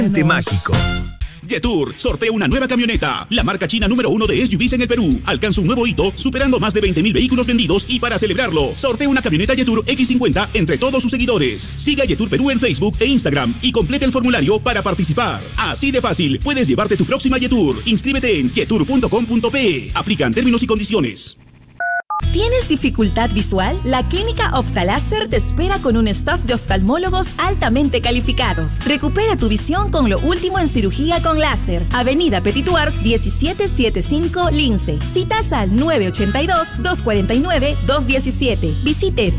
Mágico. Yetur sortea una nueva camioneta, la marca china número 1 de SUVs en el Perú. Alcanza un nuevo hito, superando más de 20.000 vehículos vendidos, y para celebrarlo, sortea una camioneta Yetur X50 entre todos sus seguidores. Siga Yetur Perú en Facebook e Instagram y complete el formulario para participar. Así de fácil, puedes llevarte tu próxima Yetur. Inscríbete en yetur.com.pe. Aplican términos y condiciones. ¿Tienes dificultad visual? La Clínica Oftaláser te espera con un staff de oftalmólogos altamente calificados. Recupera tu visión con lo último en cirugía con láser. Avenida Petituars 1775 Lince. Citas al 982-249-217. Visite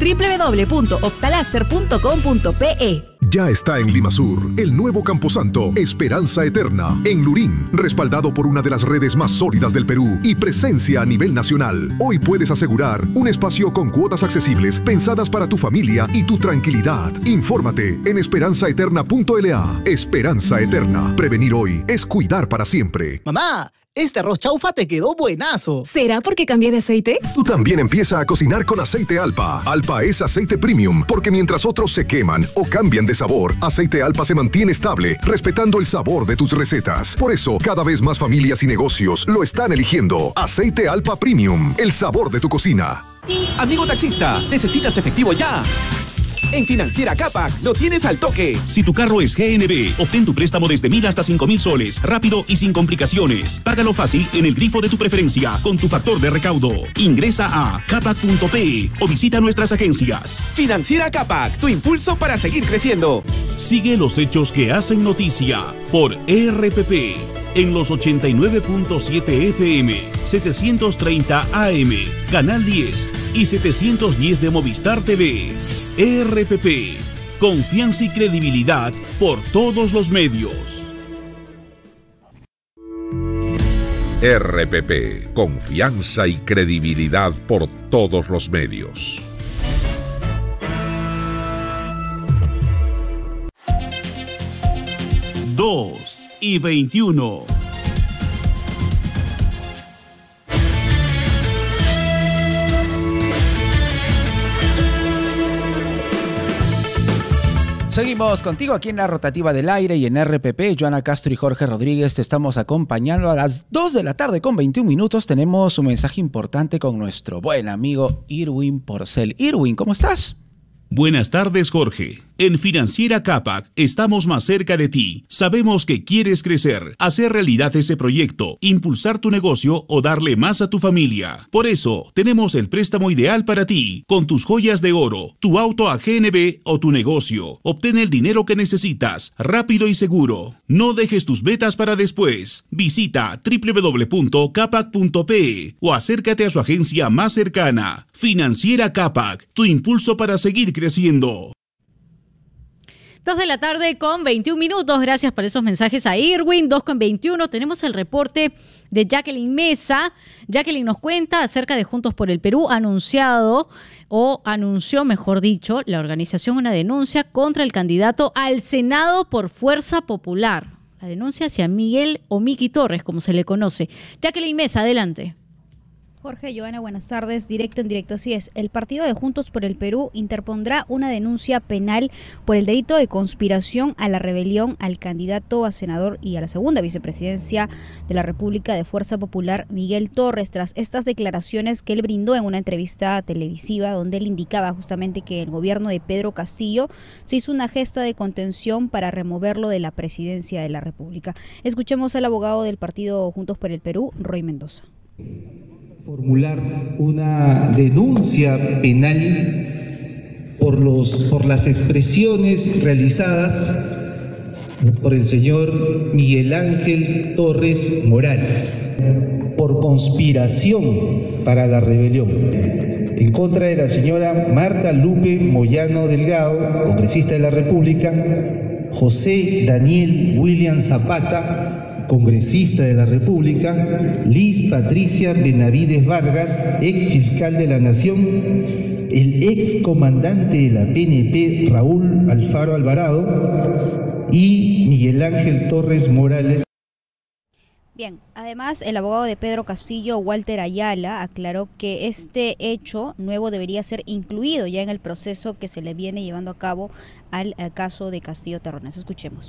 www.oftaláser.com.pe. Ya está en Limasur, el nuevo camposanto Esperanza Eterna, en Lurín, respaldado por una de las redes más sólidas del Perú y presencia a nivel nacional. Hoy puedes asegurar un espacio con cuotas accesibles pensadas para tu familia y tu tranquilidad. Infórmate en esperanzaeterna.la. Esperanza Eterna. Prevenir hoy es cuidar para siempre. Mamá, este arroz chaufa te quedó buenazo. ¿Será porque cambié de aceite? Tú también empieza a cocinar con aceite Alpa. Alpa es aceite premium, porque mientras otros se queman o cambian de sabor, aceite Alpa se mantiene estable, respetando el sabor de tus recetas. Por eso, cada vez más familias y negocios lo están eligiendo. Aceite Alpa Premium, el sabor de tu cocina. Amigo taxista, ¿necesitas efectivo ya? En Financiera Capac lo tienes al toque. Si tu carro es GNB, obtén tu préstamo desde 1.000 hasta 5.000 soles, rápido y sin complicaciones. Págalo fácil en el grifo de tu preferencia con tu factor de recaudo. Ingresa a capac.pe o visita nuestras agencias. Financiera Capac, tu impulso para seguir creciendo. Sigue los hechos que hacen noticia por RPP en los 89.7 FM, 730 AM, Canal 10 y 710 de Movistar TV. RPP, confianza y credibilidad por todos los medios. RPP, confianza y credibilidad por todos los medios. Dos y 21. Seguimos contigo aquí en la rotativa del aire y en RPP. Joana Castro y Jorge Rodríguez te estamos acompañando a las 2 de la tarde con 21 minutos. Tenemos un mensaje importante con nuestro buen amigo Irwin Porcel. Irwin, ¿cómo estás? Buenas tardes, Jorge. En Financiera Capac estamos más cerca de ti. Sabemos que quieres crecer, hacer realidad ese proyecto, impulsar tu negocio o darle más a tu familia. Por eso, tenemos el préstamo ideal para ti, con tus joyas de oro, tu auto a GNB o tu negocio. Obtén el dinero que necesitas, rápido y seguro. No dejes tus metas para después. Visita www.capac.pe o acércate a su agencia más cercana. Financiera Capac, tu impulso para seguir creciendo. 2 de la tarde con 21 minutos. Gracias por esos mensajes a Irwin. 2 con 21. Tenemos el reporte de Jacqueline Mesa. Jacqueline nos cuenta acerca de Juntos por el Perú. Anunció, mejor dicho, la organización una denuncia contra el candidato al Senado por Fuerza Popular. La denuncia hacia Miguel o Miki Torres, como se le conoce. Jacqueline Mesa, adelante. Jorge, Joana, buenas tardes. Directo en directo, así es. El partido de Juntos por el Perú interpondrá una denuncia penal por el delito de conspiración a la rebelión al candidato a senador y a la segunda vicepresidencia de la República de Fuerza Popular, Miguel Torres, tras estas declaraciones que él brindó en una entrevista televisiva donde él indicaba justamente que el gobierno de Pedro Castillo se hizo una gesta de contención para removerlo de la presidencia de la República. Escuchemos al abogado del partido Juntos por el Perú, Roy Mendoza. Formular una denuncia penal por las expresiones realizadas por el señor Miguel Ángel Torres Morales por conspiración para la rebelión en contra de la señora Marta Lupe Moyano Delgado, congresista de la República, José Daniel William Zapata, congresista de la República, Liz Patricia Benavides Vargas, ex fiscal de la Nación, el ex comandante de la PNP Raúl Alfaro Alvarado y Miguel Ángel Torres Morales. Bien, además el abogado de Pedro Castillo, Walter Ayala, aclaró que este hecho nuevo debería ser incluido ya en el proceso que se le viene llevando a cabo al caso de Castillo Terrones. Escuchemos.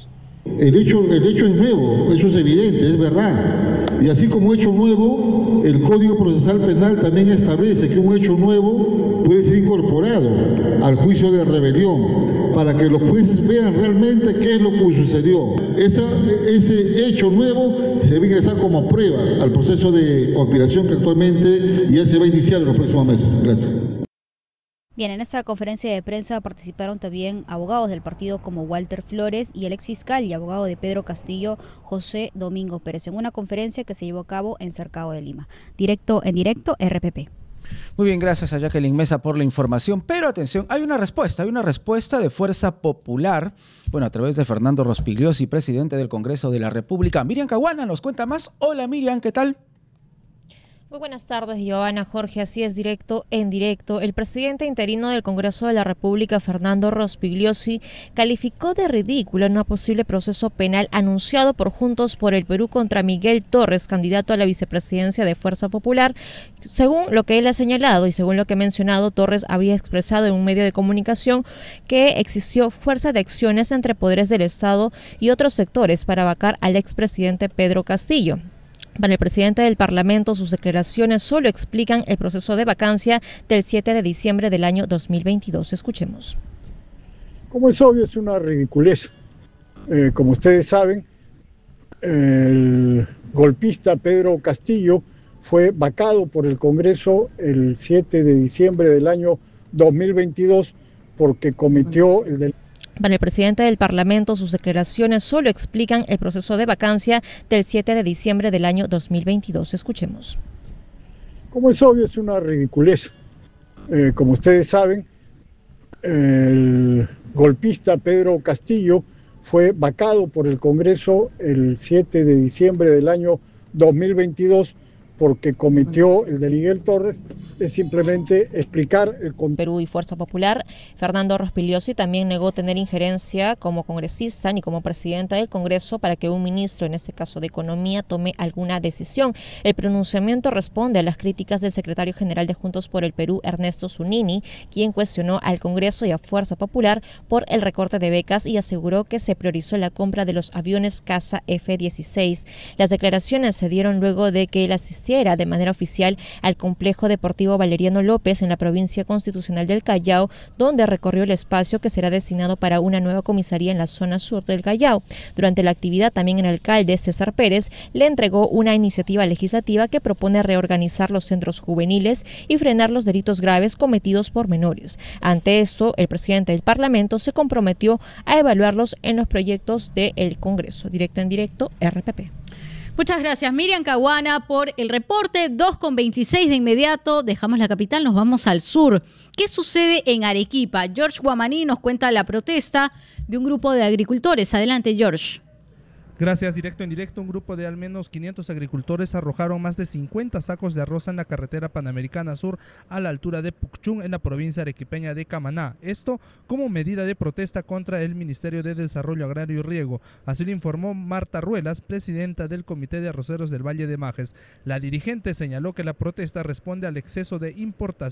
El hecho es nuevo, eso es evidente, es verdad. Y así como hecho nuevo, el Código Procesal Penal también establece que un hecho nuevo puede ser incorporado al juicio de rebelión para que los jueces vean realmente qué es lo que sucedió. Ese hecho nuevo se va a ingresar como prueba al proceso de conspiración que actualmente ya se va a iniciar en los próximos meses. Gracias. Bien, en esta conferencia de prensa participaron también abogados del partido como Walter Flores y el exfiscal y abogado de Pedro Castillo, José Domingo Pérez, en una conferencia que se llevó a cabo en Cercado de Lima. En directo, RPP. Muy bien, gracias a Jacqueline Mesa por la información, pero atención, hay una respuesta de Fuerza Popular, bueno, a través de Fernando Rospigliosi, presidente del Congreso de la República. Miriam Caguana nos cuenta más. Hola Miriam, ¿qué tal? Muy buenas tardes, Joana, Jorge, así es, directo en directo. El presidente interino del Congreso de la República, Fernando Rospigliosi, calificó de ridículo un posible proceso penal anunciado por Juntos por el Perú contra Miguel Torres, candidato a la vicepresidencia de Fuerza Popular. Según lo que él ha señalado y según lo que ha mencionado, Torres habría expresado en un medio de comunicación que existió fuerza de acciones entre poderes del Estado y otros sectores para vacar al expresidente Pedro Castillo. Para el presidente del Parlamento, sus declaraciones solo explican el proceso de vacancia del 7 de diciembre del año 2022. Escuchemos. Como es obvio, es una ridiculez. Como ustedes saben, el golpista Pedro Castillo fue vacado por el Congreso el 7 de diciembre del año 2022 porque cometió el delito. Para el presidente del Parlamento, sus declaraciones solo explican el proceso de vacancia del 7 de diciembre del año 2022. Escuchemos. Como es obvio, es una ridiculez. Como ustedes saben, el golpista Pedro Castillo fue vacado por el Congreso el 7 de diciembre del año 2022 porque cometió el de Miguel Torres. Es simplemente explicar el Perú y Fuerza Popular. Fernando Rospigliosi también negó tener injerencia como congresista ni como presidente del Congreso para que un ministro, en este caso de Economía, tome alguna decisión. El pronunciamiento responde a las críticas del secretario general de Juntos por el Perú, Ernesto Zunini, quien cuestionó al Congreso y a Fuerza Popular por el recorte de becas y aseguró que se priorizó la compra de los aviones caza F-16. Las declaraciones se dieron luego de que él asistiera de manera oficial al complejo deportivo Valeriano López en la provincia constitucional del Callao, donde recorrió el espacio que será destinado para una nueva comisaría en la zona sur del Callao. Durante la actividad, también el alcalde César Pérez le entregó una iniciativa legislativa que propone reorganizar los centros juveniles y frenar los delitos graves cometidos por menores. Ante esto, el presidente del Parlamento se comprometió a evaluarlos en los proyectos del Congreso. Directo en directo, RPP. Muchas gracias, Miriam Caguana, por el reporte. 2:26 de inmediato. Dejamos la capital, nos vamos al sur. ¿Qué sucede en Arequipa? George Guamaní nos cuenta la protesta de un grupo de agricultores. Adelante, George. Gracias, directo en directo. Un grupo de al menos 500 agricultores arrojaron más de 50 sacos de arroz en la carretera Panamericana Sur a la altura de Pucchún, en la provincia arequipeña de Camaná. Esto como medida de protesta contra el Ministerio de Desarrollo Agrario y Riego. Así lo informó Marta Ruelas, presidenta del Comité de Arroceros del Valle de Majes. La dirigente señaló que la protesta responde al exceso de importación